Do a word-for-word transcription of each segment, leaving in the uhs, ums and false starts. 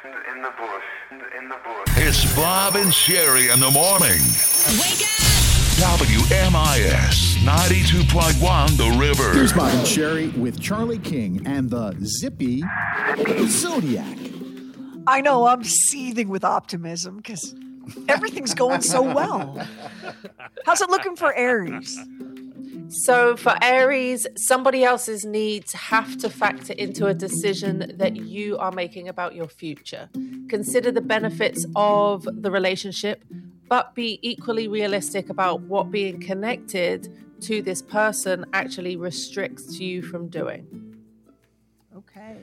in the bush, in the bush. It's Bob and Sherry in the morning. Wake up! W M I S ninety-two point one The River. Here's Bob and Sherry with Charlie King and the Zippy Zodiac. I know, I'm seething with optimism because everything's going so well. How's it looking for Aries? So for Aries, somebody else's needs have to factor into a decision that you are making about your future. Consider the benefits of the relationship, but be equally realistic about what being connected to this person actually restricts you from doing. Okay.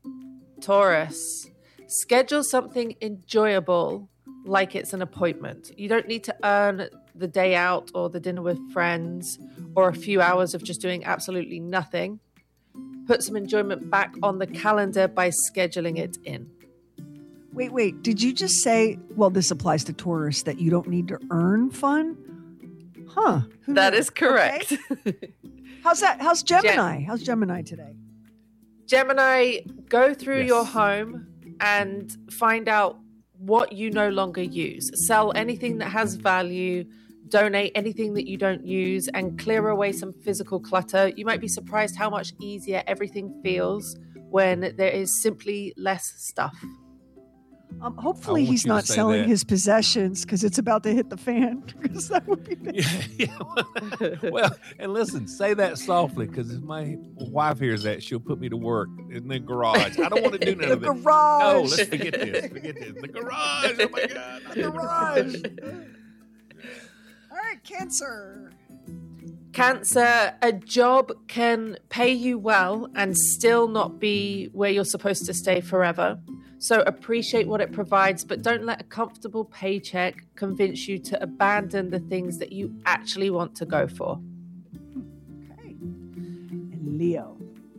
Taurus, schedule something enjoyable like it's an appointment. You don't need to earn the day out or the dinner with friends or a few hours of just doing absolutely nothing. Put some enjoyment back on the calendar by scheduling it in. Wait, wait. Did you just say, well, this applies to Taurus, that you don't need to earn fun? Huh. Who That knew? is correct. Okay. How's that? How's Gemini? How's Gemini today? Gemini, go through Yes. your home and find out what you no longer use. Sell anything that has value, donate anything that you don't use, and clear away some physical clutter. You might be surprised how much easier everything feels when there is simply less stuff. Um, hopefully I want he's you to not say selling that. his possessions because it's about to hit the fan. Because that would be bad. Yeah, yeah. Well, and listen, say that softly, because if my wife hears that, she'll put me to work in the garage. I don't want to do none The of it. garage. No, let's forget this. Forget this. The garage. Oh my God. not the Garage. All right, Cancer. Cancer, a job can pay you well and still not be where you're supposed to stay forever. So appreciate what it provides, but don't let a comfortable paycheck convince you to abandon the things that you actually want to go for. Okay. And Leo.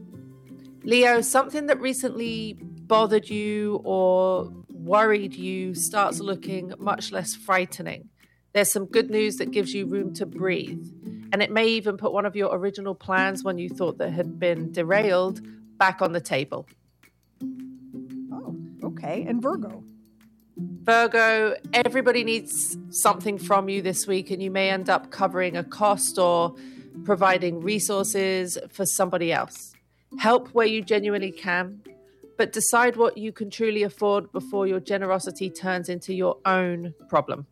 Leo, something that recently bothered you or worried you starts looking much less frightening. There's some good news that gives you room to breathe. And it may even put one of your original plans, one you thought that had been derailed, back on the table. Oh, okay. And Virgo. Virgo, everybody needs something from you this week, and you may end up covering a cost or providing resources for somebody else. Help where you genuinely can, but decide what you can truly afford before your generosity turns into your own problem.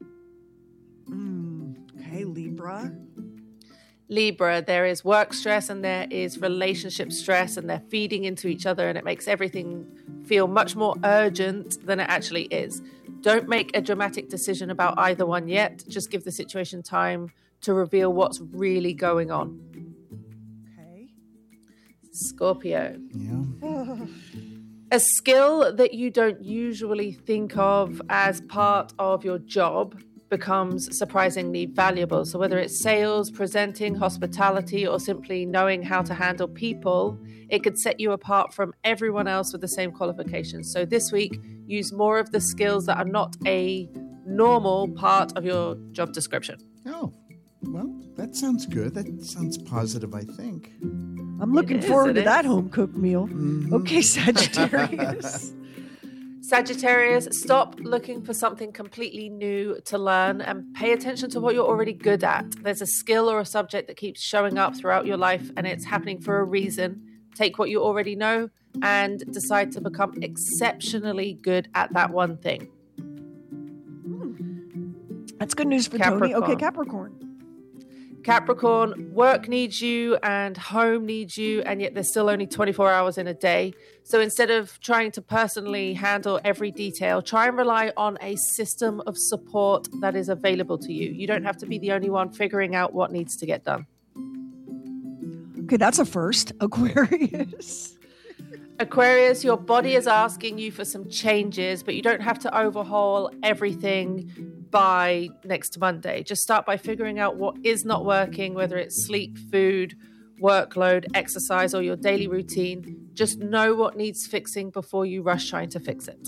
Mm, okay, Libra. Libra, there is work stress and there is relationship stress, and they're feeding into each other, and it makes everything feel much more urgent than it actually is. Don't make a dramatic decision about either one yet. Just give the situation time to reveal what's really going on. Okay. Scorpio. Yeah. A skill that you don't usually think of as part of your job becomes surprisingly valuable. So whether it's sales, presenting, hospitality, or simply knowing how to handle people, it could set you apart from everyone else with the same qualifications. So this week, use more of the skills that are not a normal part of your job description. Oh, well, that sounds good. That sounds positive, I think. I'm looking It is, forward it to that is. home cooked meal. Mhm. Okay, Sagittarius. Sagittarius, stop looking for something completely new to learn and pay attention to what you're already good at. There's a skill or a subject that keeps showing up throughout your life, and it's happening for a reason. Take what you already know and decide to become exceptionally good at that one thing. That's good news for Tony. Capricorn. Okay, Capricorn. Capricorn, work needs you and home needs you, and yet there's still only twenty-four hours in a day. So instead of trying to personally handle every detail, try and rely on a system of support that is available to you. You don't have to be the only one figuring out what needs to get done. Okay, that's a first. Aquarius. Aquarius, your body is asking you for some changes, but you don't have to overhaul everything by next Monday. Just start by figuring out what is not working, whether it's sleep, food, workload, exercise, or your daily routine. Just know what needs fixing before you rush trying to fix it.